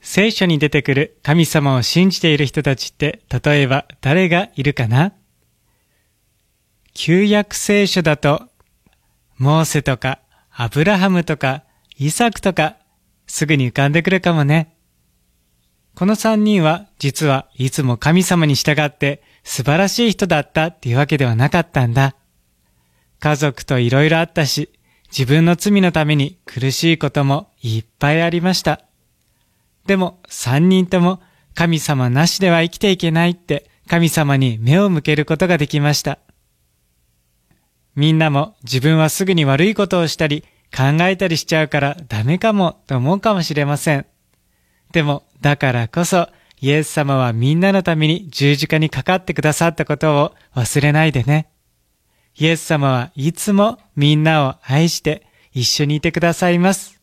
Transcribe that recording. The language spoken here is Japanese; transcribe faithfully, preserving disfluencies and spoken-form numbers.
聖書に出てくる神様を信じている人たちって例えば誰がいるかな？旧約聖書だとモーセとかアブラハムとかイサクとかすぐに浮かんでくるかもね。この三人は実はいつも神様に従って素晴らしい人だったっていうわけではなかったんだ。家族といろいろあったし、自分の罪のために苦しいこともいっぱいありました。でも三人とも神様なしでは生きていけないって神様に目を向けることができました。みんなも自分はすぐに悪いことをしたり考えたりしちゃうからダメかもと思うかもしれません。でもだからこそイエス様はみんなのために十字架にかかってくださったことを忘れないでね。イエス様はいつもみんなを愛して一緒にいてくださいます。